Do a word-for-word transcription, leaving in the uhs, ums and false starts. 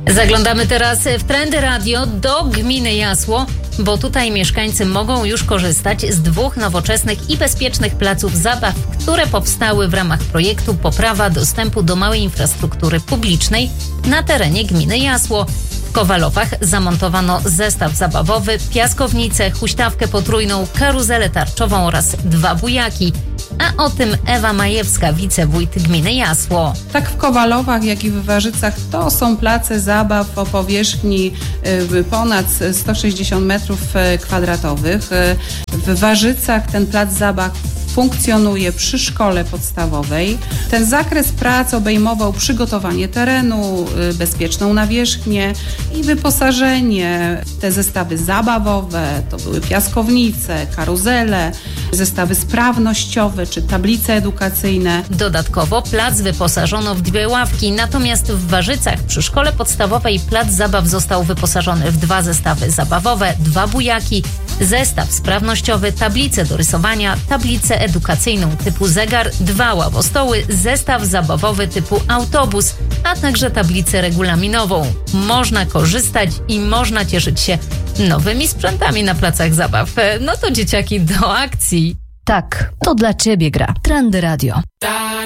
Zaglądamy teraz w Trendy Radio do gminy Jasło, bo tutaj mieszkańcy mogą już korzystać z dwóch nowoczesnych i bezpiecznych placów zabaw, które powstały w ramach projektu Poprawa dostępu do małej infrastruktury publicznej na terenie gminy Jasło. W Kowalowach zamontowano zestaw zabawowy, piaskownicę, huśtawkę potrójną, karuzelę tarczową oraz dwa bujaki. A o tym Ewa Majewska, wicewójt gminy Jasło. Tak w Kowalowach, jak i w Warzycach to są place zabaw o powierzchni ponad sto sześćdziesiąt metrów kwadratowych. W Warzycach ten plac zabaw funkcjonuje przy szkole podstawowej. Ten zakres prac obejmował przygotowanie terenu, bezpieczną nawierzchnię i wyposażenie. Te zestawy zabawowe to były piaskownice, karuzele, zestawy sprawnościowe czy tablice edukacyjne. Dodatkowo plac wyposażono w dwie ławki, natomiast w Warzycach przy szkole podstawowej plac zabaw został wyposażony w dwa zestawy zabawowe, dwa bujaki, zestaw sprawnościowy, tablicę do rysowania, tablicę edukacyjną typu zegar, dwa ławostoły, zestaw zabawowy typu autobus, a także tablicę regulaminową. Można korzystać i można cieszyć się nowymi sprzętami na placach zabaw. No to dzieciaki do akcji. Tak, to dla Ciebie gra Trendy Radio.